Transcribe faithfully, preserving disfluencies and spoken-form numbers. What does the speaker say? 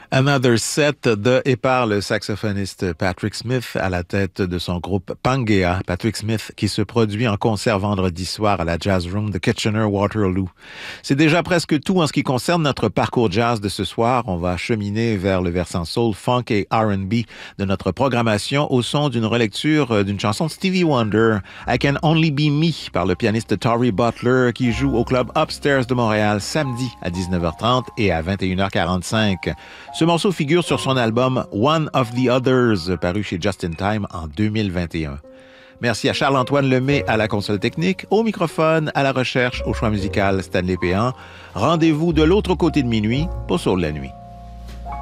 Another Set de et par le saxophoniste Patrick Smith à la tête de son groupe Pangea. Patrick Smith qui se produit en concert vendredi soir à la Jazz Room de Kitchener-Waterloo. C'est déjà presque tout en ce qui concerne notre parcours jazz de ce soir. On va cheminer vers le versant soul, funk et R and B de notre programmation au son d'une relecture d'une chanson de Stevie Wonder, I Can Only Be Me, par le pianiste Torrey Butler qui joue au club Upstairs de Montréal samedi à dix-neuf heures trente et à vingt et une heures quarante-cinq. Ce morceau figure sur son album One of the Others, paru chez Just in Time en deux mille vingt et un. Merci à Charles-Antoine Lemay à la console technique, au microphone, à la recherche, au choix musical Stanley Péan. Rendez-vous de l'autre côté de minuit pour Soul la nuit.